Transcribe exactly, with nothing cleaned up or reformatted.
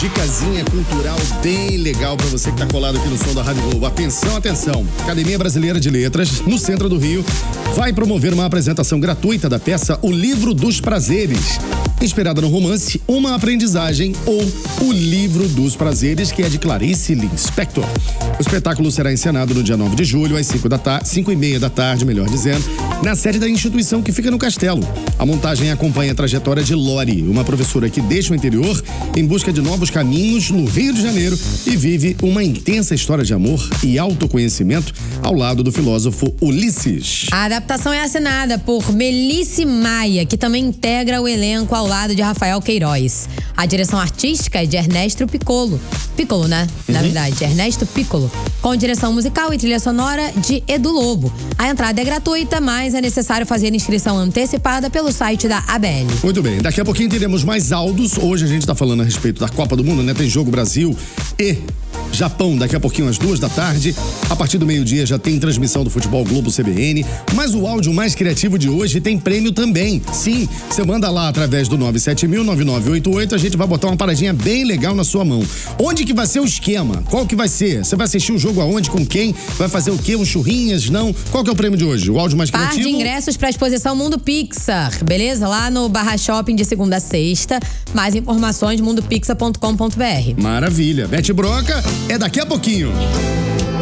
dicasinha cultural bem legal pra você que tá colado aqui no som da Rádio Globo. Atenção, atenção. Academia Brasileira de Letras, no centro do Rio, vai promover uma apresentação gratuita da peça O Livro dos Prazeres. Inspirada no romance Uma Aprendizagem ou O Livro dos Prazeres, que é de Clarice Lispector. O espetáculo será encenado no dia nove de julho, às cinco da tarde, cinco e meia da tarde, melhor dizendo, na sede da instituição que fica no Castelo. A montagem acompanha a trajetória de Lori, uma professora que deixa o interior em busca de novos caminhos no Rio de Janeiro e vive uma intensa história de amor e autoconhecimento ao lado do filósofo Ulisses. A adaptação é assinada por Melisse Maia, que também integra o elenco ao lado de Rafael Queiroz. A direção artística é de Ernesto Piccolo. Piccolo, né? Na Uhum. verdade, Ernesto Piccolo. Com direção musical e trilha sonora de Edu Lobo. A entrada é gratuita, mas é necessário fazer inscrição antecipada pelo site da A B L. Muito bem, daqui a pouquinho teremos mais áudios. Hoje a gente tá falando a respeito da Copa do Mundo, né? Tem jogo Brasil e Japão daqui a pouquinho às duas da tarde. A partir do meio-dia já tem transmissão do Futebol Globo C B N. Mas o áudio mais criativo de hoje tem prêmio também. Sim, você manda lá através do nove sete mil, nove nove oito oito. A gente vai botar uma paradinha bem legal na sua mão. Onde que vai ser o esquema? Qual que vai ser? Você vai assistir o jogo aonde? Com quem? Vai fazer o quê? Um churrinhas? Não? Qual que é o prêmio de hoje? O áudio mais Par criativo? de ingressos para a exposição Mundo Pixar, beleza? Lá no Barra Shopping de segunda a sexta. Mais informações mundo pixar ponto com ponto br. Maravilha. Bete Broca é daqui a pouquinho.